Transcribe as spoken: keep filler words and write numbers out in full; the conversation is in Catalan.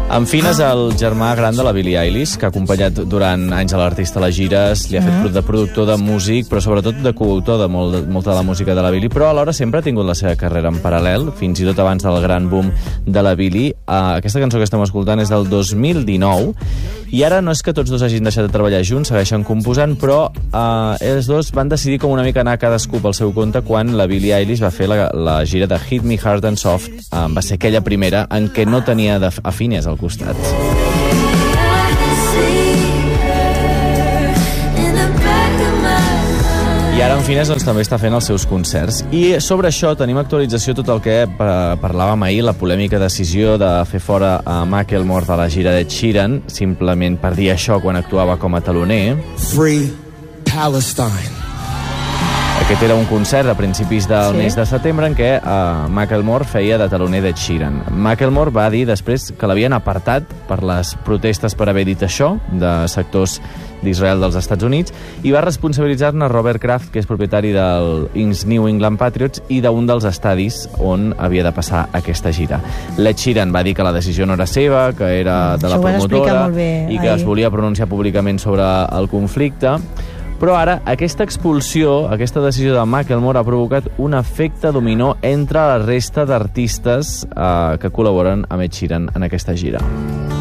En fin, és el germà gran de la Billie Eilish, que ha acompanyat durant anys a l'artista a les gires, li ha fet de productor, de músic, però sobretot de coautor de molt, molta de la música de la Billie, però alhora sempre ha tingut la seva carrera en paral·lel, fins i tot abans del gran boom de la Billie. Uh, aquesta cançó que estem escoltant és del dos mil dinou, i ara no és que tots dos hagin deixat de treballar junts, segueixen composant, però uh, els dos van decidir com una mica anar cadascú pel seu compte quan la Billie Eilish va fer la, la gira de Hit Me Hard and Soft. Uh, va ser aquella primera en què no tenia de, a Phineas al costat. I ara en Phineas doncs, també està fent els seus concerts. I sobre això tenim actualització tot el que parlàvem ahir, la polèmica decisió de fer fora a Macklemore de la gira de Sheeran, simplement per dir això quan actuava com a teloner. Free Palestine. Aquest era un concert a principis del sí. mes de setembre en què uh, Macklemore feia de teloner de Sheeran. Macklemore va dir després que l'havien apartat per les protestes per haver dit això de sectors d'Israel dels Estats Units i va responsabilitzar-ne Robert Kraft, que és propietari del New England Patriots i d'un dels estadis on havia de passar aquesta gira. L'Ed Sheeran va dir que la decisió no era seva, que era de la promotora i que es volia pronunciar públicament sobre el conflicte. Però ara, aquesta expulsió, aquesta decisió de Macklemore ha provocat un efecte dominó entre la resta d'artistes eh, que col·laboren amb Ed Sheeran en aquesta gira.